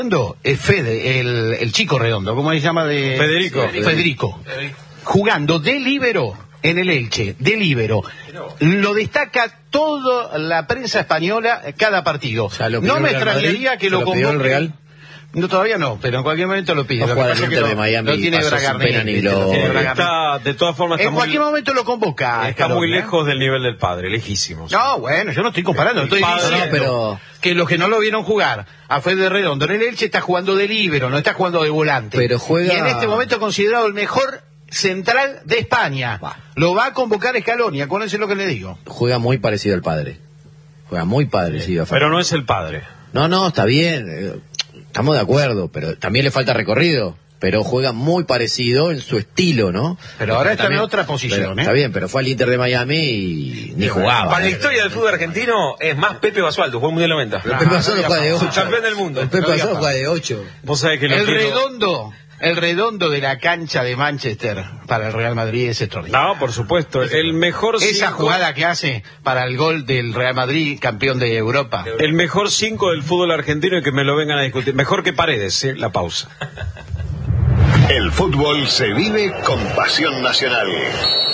Es Fede, el chico redondo, ¿cómo se llama? Federico. Jugando de líbero en el Elche, de líbero. Lo destaca toda la prensa española cada partido. O sea, no me extrañaría que lo convoque. ¿El Real? No, todavía no, pero en cualquier momento lo pide. No juega el Inter de Miami. No tiene Bragarni. De todas formas, en cualquier momento lo convoca. Está muy lejos del nivel del padre, lejísimos. No, bueno, yo no estoy comparando, estoy diciendo que los que no lo vieron jugar a Fede Redondo en el Elche está jugando de líbero, no está jugando de volante. Pero juega... Y en este momento considerado el mejor central de España. Lo va a convocar Scaloni, acuérdense lo que le digo. Juega muy parecido al padre. Juega muy parecido a Fede. Pero no es el padre. No, está bien. Estamos de acuerdo, pero también le falta recorrido. Pero juega muy parecido en su estilo, ¿no? Pero ahora está en otra posición, pero, Está bien, pero fue al Inter de Miami y ni jugaba. Para la historia del fútbol argentino es más Pepe Basualdo, jugó el Mundial 90. Pepe Basualdo juega de 8. Campeón del mundo. Pepe Basualdo juega de 8. Vos sabés que el redondo de la cancha de Manchester para el Real Madrid es extraordinario. No, por supuesto. El mejor esa jugada que hace para el gol del Real Madrid, campeón de Europa. El mejor 5 del fútbol argentino y que me lo vengan a discutir. Mejor que Paredes, la pausa. El fútbol se vive con pasión nacional.